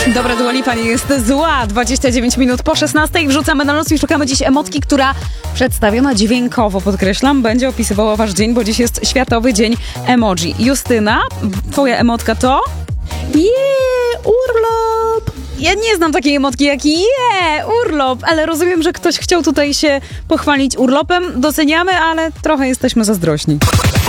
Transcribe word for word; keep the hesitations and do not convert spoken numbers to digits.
Dobra, Dua Lipa nie jest zła. dwadzieścia dziewięć minut po szesnastej. Wrzucamy na noc i szukamy dziś emotki, która przedstawiona dźwiękowo, podkreślam, będzie opisywała wasz dzień, bo dziś jest Światowy Dzień Emoji. Justyna, twoja emotka to? Yeah, urlop! Ja nie znam takiej emotki jak je, urlop, ale rozumiem, że ktoś chciał tutaj się pochwalić urlopem. Doceniamy, ale trochę jesteśmy zazdrośni.